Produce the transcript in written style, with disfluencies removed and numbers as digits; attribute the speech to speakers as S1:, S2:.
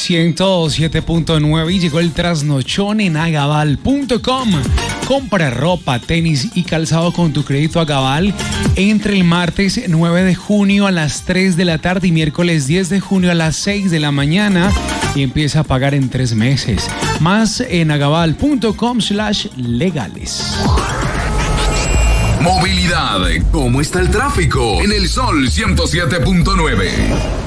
S1: 107.9 y llegó el trasnochón en agaval.com. Compra ropa, tenis y calzado con tu crédito Agaval entre el martes 9 de junio a las 3 de la tarde y miércoles 10 de junio a las 6 de la mañana y empieza a pagar en 3 meses. Más en agaval.com/legales.
S2: Movilidad. ¿Cómo está el tráfico? En el Sol 107.9.